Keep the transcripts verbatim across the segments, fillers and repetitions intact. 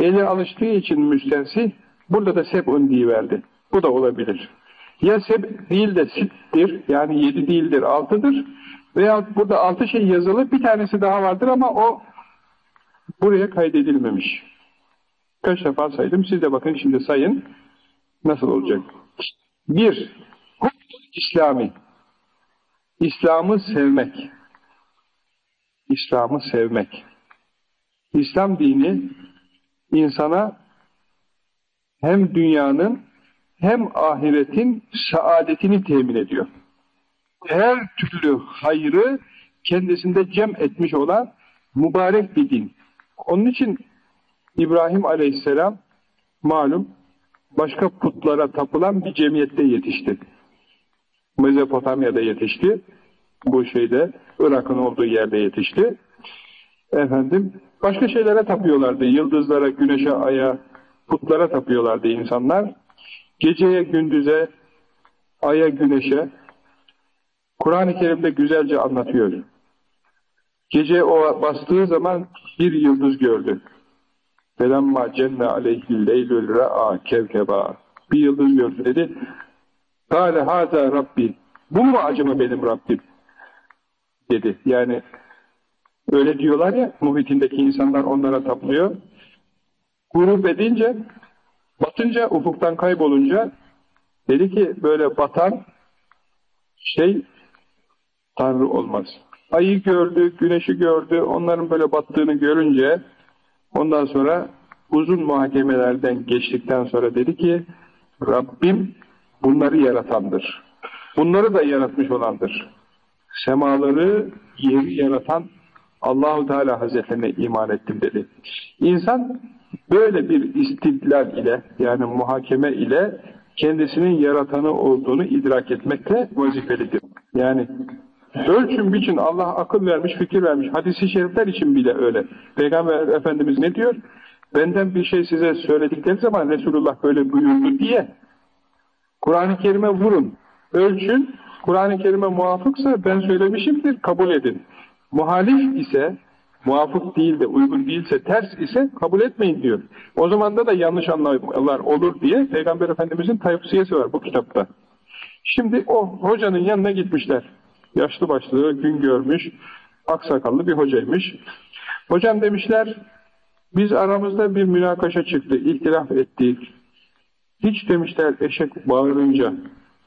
Eli alıştığı için müstensih, burada da seb'un diyiverdi. Bu da olabilir. Ya seb değil de sittir, yani yedi değildir, altıdır. Veya burada altı şey yazılı, bir tanesi daha vardır ama o buraya kaydedilmemiş. Kaç defa saydım, siz de bakın şimdi sayın, nasıl olacak? Bir, İslami. İslam'ı sevmek. İslam'ı sevmek. İslam dini insana hem dünyanın hem ahiretin saadetini temin ediyor. Her türlü hayrı kendisinde cem etmiş olan mübarek bir din. Onun için İbrahim Aleyhisselam malum başka putlara tapılan bir cemiyette yetişti. Mezopotamya'da yetişti. Bu şeyde Irak'ın olduğu yerde yetişti. Efendim başka şeylere tapıyorlardı. Yıldızlara, güneşe, aya, putlara tapıyorlardı insanlar. Geceye, gündüze, aya, güneşe. Kur'an-ı Kerim'de güzelce anlatıyor. Gece o bastığı zaman bir yıldız gördü. Felemma cenne aleyhil leylül ra'a kevkeba. Bir yıldız gördü dedi. Kâle hâzâ Rabbi. Bu mu acaba benim Rabbim? Dedi. Yani öyle diyorlar ya, muhitindeki insanlar onlara tapmıyor. Grup edince, batınca, ufuktan kaybolunca dedi ki böyle batan şey Tanrı olmaz. Ayı gördü, güneşi gördü, onların böyle battığını görünce ondan sonra uzun muhakemelerden geçtikten sonra dedi ki Rabbim bunları yaratandır. Bunları da yaratmış olandır. Semaları, yeri yaratan Allah-u Teala Hazretlerine iman ettim dedi. İnsan böyle bir istidlal ile, yani muhakeme ile kendisinin yaratanı olduğunu idrak etmekle vazifelidir. Yani ölçün biçin, Allah akıl vermiş, fikir vermiş. Hadis-i şerifler için bile öyle. Peygamber Efendimiz ne diyor? Benden bir şey size söyledikleri zaman Resulullah böyle buyurdu diye Kur'an-ı Kerim'e vurun. Ölçün, Kur'an-ı Kerim'e muvafıksa ben söylemişimdir, kabul edin. Muhalif ise, muvafık değil de, uygun değilse, ters ise kabul etmeyin diyor. O zaman da da yanlış anlamalar olur diye Peygamber Efendimiz'in tavsiyesi var bu kitapta. Şimdi o hocanın yanına gitmişler. Yaşlı başlı, gün görmüş, aksakallı bir hocaymış. Hocam demişler, biz aramızda bir münakaşa çıktı, ihtilaf ettik. Hiç demişler eşek bağırınca.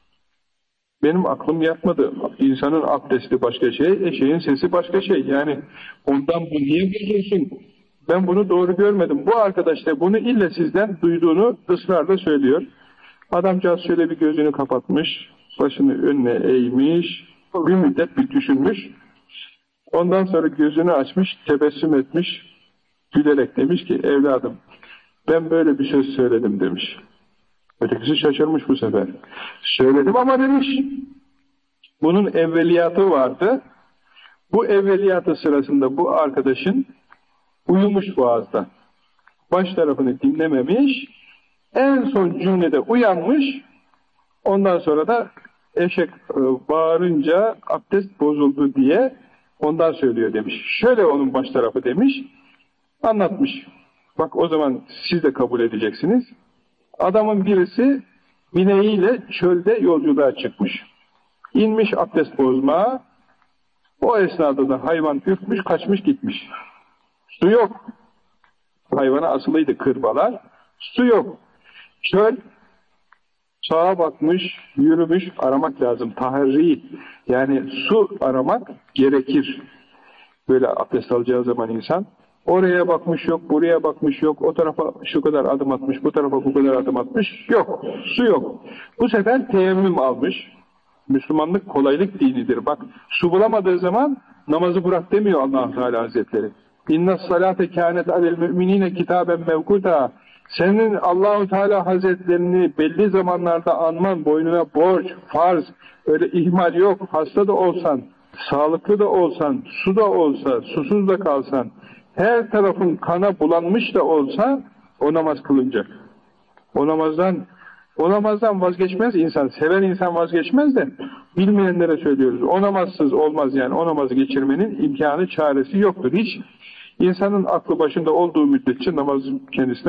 Benim aklım yatmadı. İnsanın abdesti başka şey, eşeğin sesi başka şey. Yani ondan bu niye biliyorsun? Ben bunu doğru görmedim. Bu arkadaş da bunu illa sizden duyduğunu ısrarla söylüyor. Adamcağız şöyle bir gözünü kapatmış, başını önüne eğmiş, bir müddet bir düşünmüş. Ondan sonra gözünü açmış, tebessüm etmiş, gülerek demiş ki evladım ben böyle bir söz söyledim demiş. Ötekisi şaşırmış bu sefer. Söyledim ama demiş, bunun evveliyatı vardı. Bu evveliyatı sırasında bu arkadaşın uyumuş boğazda. Baş tarafını dinlememiş, en son cümlede uyanmış, ondan sonra da eşek bağırınca abdest bozuldu diye ondan söylüyor demiş. Şöyle onun baş tarafı demiş, anlatmış. Bak o zaman siz de kabul edeceksiniz. Adamın birisi bineğiyle çölde yolculuğa çıkmış. İnmiş abdest bozmaya, o esnada da hayvan ürkmüş, kaçmış gitmiş. Su yok. Hayvana asılıydı kırbalar. Su yok. Çöl, sağa bakmış, yürümüş, aramak lazım. Taharri, yani su aramak gerekir. Böyle abdest alacağı zaman insan. Oraya bakmış yok, buraya bakmış yok, o tarafa şu kadar adım atmış, bu tarafa bu kadar adım atmış, yok, su yok. Bu sefer teyemmüm almış. Müslümanlık kolaylık dinidir. Bak, su bulamadığı zaman namazı bırak demiyor Allah Teala Hazretleri. İnne salate kânet alel müminine kitaben mevkuta. Senin Allahu Teala Hazretlerini belli zamanlarda anman boynuna borç, farz, öyle ihmal yok. Hasta da olsan, sağlıklı da olsan, su da olsa, susuz da kalsan, her tarafın kana bulanmış da olsa o namaz kılınacak. O namazdan o namazdan vazgeçmez insan. Seven insan vazgeçmez de bilmeyenlere söylüyoruz. O namazsız olmaz yani. O namazı geçirmenin imkanı, çaresi yoktur. Hiç insanın aklı başında olduğu müddetçe namaz kendisine